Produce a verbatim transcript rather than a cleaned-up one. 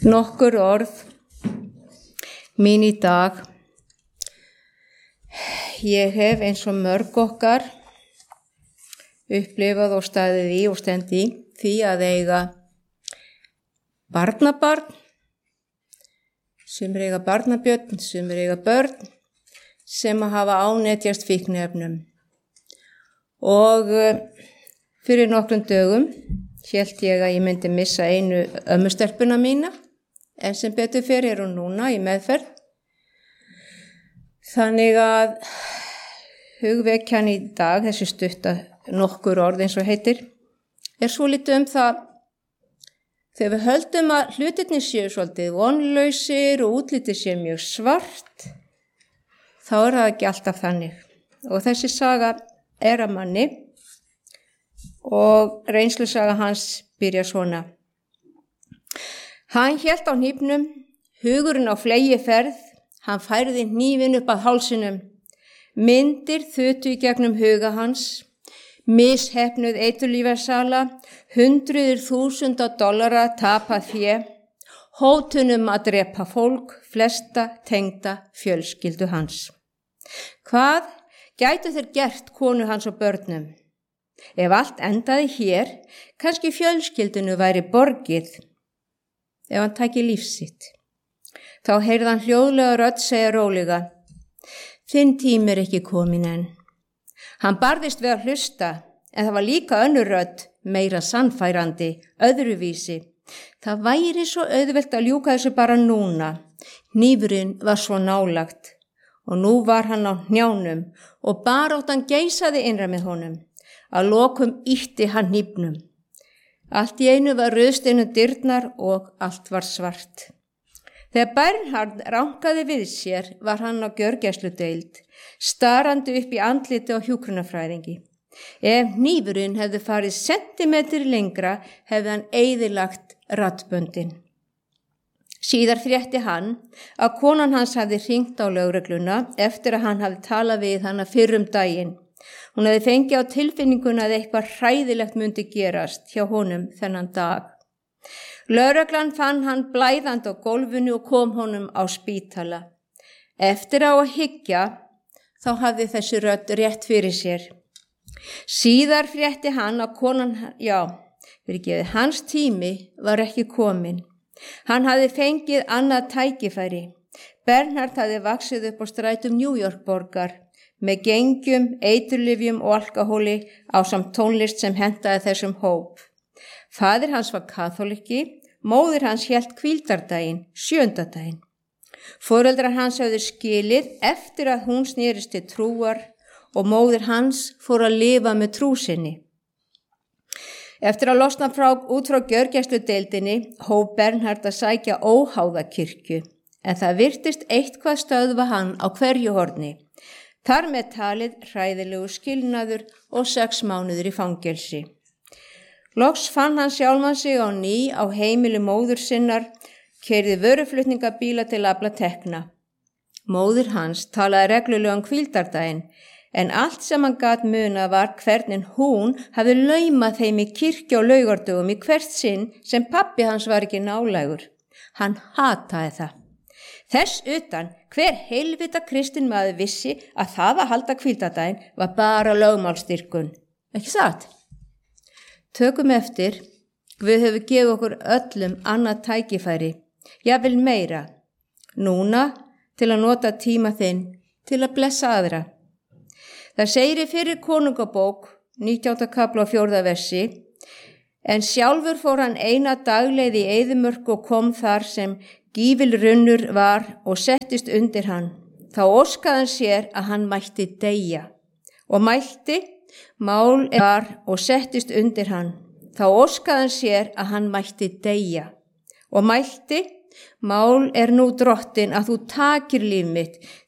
Nokkur orð mín í dag. Ég hef eins og mörg okkar upplifað og staðið í og stend í því að eiga barnabarn, sem eiga barnabjörn, sem eiga börn, sem að hafa ánetjast fíkniefnum. Og fyrir nokkrum dögum hélt ég að ég myndi missa einu ömmustelpuna mína, en sem betur fyrir er hún núna í meðferð. Þannig að hugvekjan í dag, þessi stutta nokkur orð eins og heitir, er svolítið um það þegar við höldum að hlutirnir séu svolítið vonlausir og útlitið séu mjög svart, þá er það ekki alltaf þannig. Og þessi saga er að manni og reynslusaga hans byrja svona. Hann hélt á hnífnum, hugurinn á fleygiferð, hann færði hnífinn upp að hálsinum. Myndir þutu í gegnum huga hans, misheppnuð eiturlyfjasala, hundruðir þúsunda dollara tapað fé, hótunum að drepa fólk, flesta tengda fjölskyldu hans. Hvað gætu þeir gert konu hans og börnum? Ef allt endaði hér, kannski fjölskyldunu væri borgið, ef hann tæki líf sitt. Þá heyrði hann hljóðlega rödd segja rólega, þinn tími er ekki komin enn. Hann barðist við að hlusta, en það var líka önnur rödd, meira sannfærandi, öðruvísi. Það væri svo auðvelt að ljúka þessu bara núna. Hnífurinn var svo nálagt, og nú var hann á hnjánum, og baráttan geisaði innra með honum. Að lokum ýtti hann hnífnum. Allt í einu var rauðsteinu dyrnar og allt var svart. Þegar Bernhard rankaði við sér var hann á gjörgæsludeild, starandi upp í andliti á hjúkrunarfræðingi. Ef hnífurinn hefði farið sentimetri lengra hefði hann eyðilagt raddböndin. Síðar frétti hann að konan hans hafði hringt á lögregluna eftir að hann hafði talað við hana fyrr um daginn. Hún hefði fengið á tilfinninguna að eitthvað hræðilegt myndi gerast hjá honum þennan dag. Lögreglan fann hann blæðandi á gólfinu og kom honum á spítala. Eftir á að hyggja, þá hafði þessi rödd rétt fyrir sér. Síðar frétti hann að konan, já, fyrirgefið, hans tími var ekki kominn. Hann hafði fengið annað tækifæri. Bernhard hafði vaxið upp á strætum New York borgar, með gengjum, eiturlyfjum og alkóhóli ásamt tónlist sem hentaði þessum hóp. Faðir hans var kaþóliki, móðir hans hélt hvíldardaginn, sjöndadaginn. Foreldrar hans hafði skilið eftir að hún snerist til trúar og móðir hans fór að lifa með trú sinni. Eftir að losna frá, út frá gjörgæsludeildinni hóf Bernhard að sækja óháða kirkju, en það virtist eitthvað stöðva hann á hverju horni. Þar með talið hræðilegu skilnaður og sex mánuður í fangelsi. Loks fann hann sjálfan sig á ný á heimili móður sinnar, keyrði vöruflutningabíla til að afla tekna. Móðir hans talaði reglulega um hvíldardaginn, en allt sem hann gat muna var hvernig hún hafði laumað þeim í kirkju og laugardögum í hvert sinn sem pabbi hans var ekki nálægur. Hann hataði það. Þess utan, hver heilvita kristinn maður vissi að það að halda hvíldardaginn var bara lögmálstyrkun. Ekki satt? Tökum eftir, við höfum gefið okkur öllum annað tækifæri, jafnvel meira, núna til að nota tíma þinn til að blessa aðra. Það segir í fyrir konungabók, nítjánda kafla og fjórða versi, en sjálfur fór hann eina dagleið í eyðimörk og kom þar sem gífilrunnur var og settist undir hann. Þá óskaði hann sér að hann mætti deyja og mælti, mál var og settist undir hann. Þá óskaði hann sér að hann mætti deyja og mælti, mál er nú drottin að þú takir líf mitt